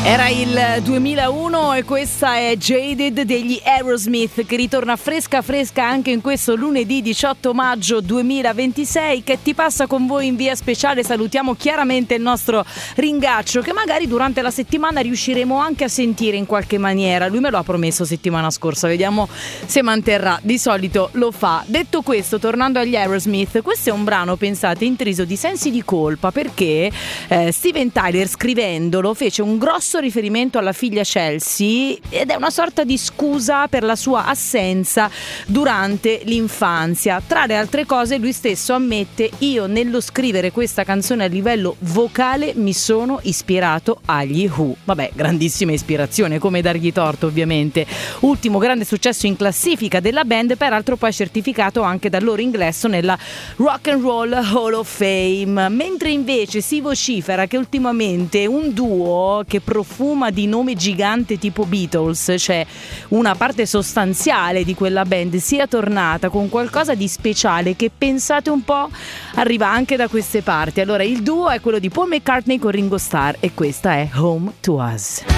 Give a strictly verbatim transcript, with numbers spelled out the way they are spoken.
Era il duemilauno e questa è Jaded degli Aerosmith, che ritorna fresca fresca anche in questo lunedì diciotto maggio duemilaventisei. Che ti passa con voi in via speciale? Salutiamo chiaramente il nostro Ringaccio, che magari durante la settimana riusciremo anche a sentire in qualche maniera. Lui me lo ha promesso settimana scorsa, vediamo se manterrà, di solito lo fa. Detto questo, tornando agli Aerosmith, questo è un brano, pensate, intriso di sensi di colpa, perché eh, Steven Tyler, scrivendolo, fece un grosso riferimento alla figlia Chelsea ed è una sorta di scusa per la sua assenza durante l'infanzia. Tra le altre cose, lui stesso ammette: io nello scrivere questa canzone a livello vocale mi sono ispirato agli Who. Vabbè, grandissima ispirazione, come dargli torto ovviamente. Ultimo grande successo in classifica della band, peraltro poi certificato anche dal loro ingresso nella Rock and Roll Hall of Fame. Mentre invece si vocifera che ultimamente un duo che profuma di nome gigante tipo Beatles, cioè una parte sostanziale di quella band, sia tornata con qualcosa di speciale che, pensate un po', arriva anche da queste parti. Allora, il duo è quello di Paul McCartney con Ringo Starr e questa è Home to Us.